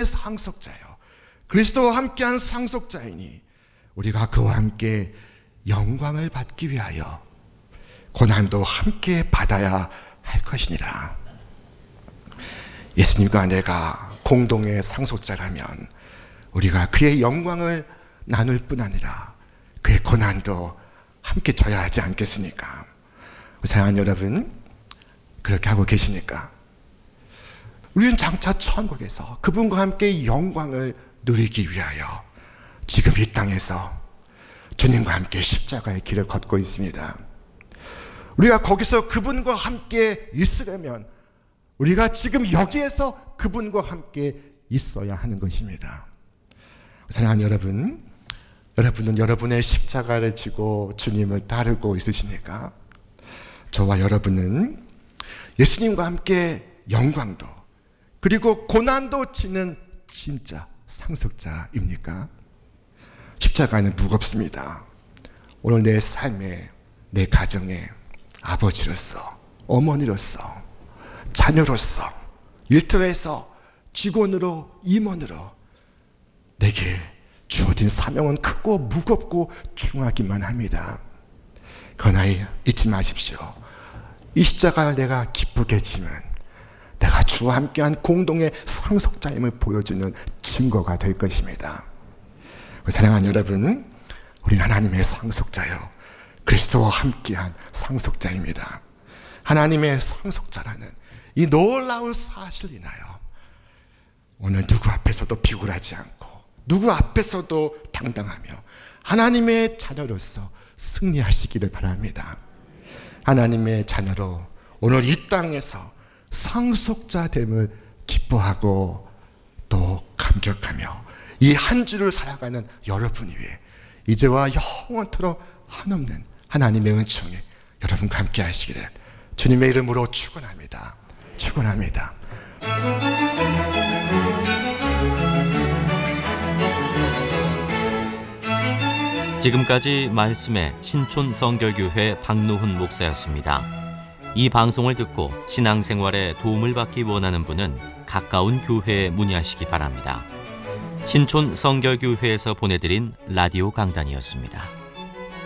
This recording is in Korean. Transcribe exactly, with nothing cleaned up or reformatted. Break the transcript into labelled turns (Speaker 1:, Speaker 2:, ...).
Speaker 1: 상속자예요. 그리스도와 함께한 상속자이니 우리가 그와 함께 영광을 받기 위하여 고난도 함께 받아야 할 것이니라. 예수님과 내가 공동의 상속자라면 우리가 그의 영광을 나눌 뿐 아니라 그의 고난도 함께 져야 하지 않겠습니까? 사랑하는 여러분, 그렇게 하고 계십니까? 우리는 장차 천국에서 그분과 함께 영광을 누리기 위하여 지금 이 땅에서 주님과 함께 십자가의 길을 걷고 있습니다. 우리가 거기서 그분과 함께 있으려면 우리가 지금 여기에서 그분과 함께 있어야 하는 것입니다. 사랑하는 여러분, 여러분은 여러분의 십자가를 지고 주님을 따르고 있으십니까? 저와 여러분은 예수님과 함께 영광도 그리고 고난도 지는 진짜 상속자입니까? 십자가는 무겁습니다. 오늘 내 삶에, 내 가정에 아버지로서, 어머니로서, 자녀로서, 일터에서, 직원으로, 임원으로 내게 주어진 사명은 크고 무겁고 중하기만 합니다. 그러나 잊지 마십시오. 이 십자가를 내가 기쁘게 지면 내가 주와 함께한 공동의 상속자임을 보여주는 증거가 될 것입니다. 사랑하는 여러분, 우리는 하나님의 상속자요, 그리스도와 함께한 상속자입니다. 하나님의 상속자라는 이 놀라운 사실을 인하여 오늘 누구 앞에서도 비굴하지 않고 누구 앞에서도 당당하며 하나님의 자녀로서 승리하시기를 바랍니다. 하나님의 자녀로 오늘 이 땅에서 상속자됨을 기뻐하고 또 감격하며 이 한 주를 살아가는 여러분 위에 이제와 영원토록 한없는 하나님의 은총이 여러분과 함께 하시기를 주님의 이름으로 축원합니다. 축원합니다.
Speaker 2: 지금까지 말씀의 신촌 성결교회 박노훈 목사였습니다. 이 방송을 듣고 신앙생활에 도움을 받기 원하는 분은 가까운 교회에 문의하시기 바랍니다. 신촌 성결교회에서 보내드린 라디오 강단이었습니다.